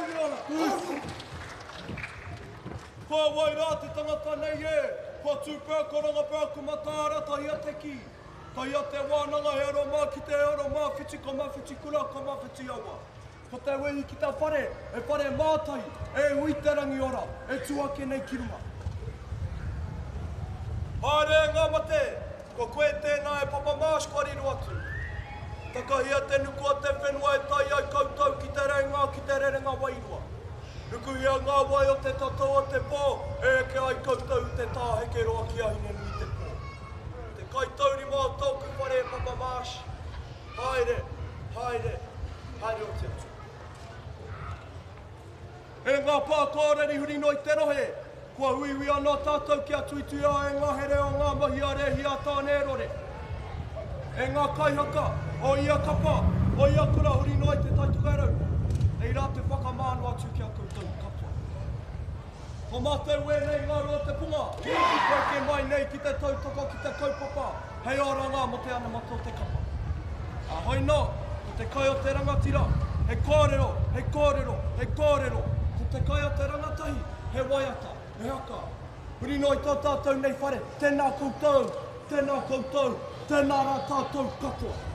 rangi ora. Kua wai rā te tangata nei e, kua tūpea koronga pēr kumatāra tai a te ki. Tai a te wānanga he aro mā ki te aro mā whiti ko mā whiti kura ko mā whiti awa. Ko te wehi ki tā whare, e whare mātai, e ui te rangi ora, e tuake nei ki runga. Haere ngā mate, ko koe tēnā e Papa Marsh koriru atu. Takahia te nukua te whenua e tai ai koutou ki te rerenga, ki te rerenga wairua. Nukuhia ngā wai o te tatou o te pō, e ke ai koutou te tāheke roa ki ahine nui te pō. Te kaitauri mā tōku whare e Papa Marsh. Haere, haere, haere o te atu. E ngā pākōreri huri noi te rohe, kua huihui anō tātou ki a tuituia e ngā here o ngā mahi a rehi a tāne rore. E ngā kaihaka, o ia kapa, o ia kura huri noi te taitukarau. Ei rā te whakamānu atu ki a koutou katoa. Ko mātou e nei ngā roa te punga, koe ke mai nei ki te tautoko ki te kaupapa, hei oranga mo te ana mato te kapa. Ahoi nō, ko te kai o te rangatira, he kōrero, he kōrero, he kōrero, ko te kai o te rangatahi, he waiata, he haka. Huri noi tō tātou nei whare, tēnā koutou, tēnā koutou, tēnā rā tātou katoa.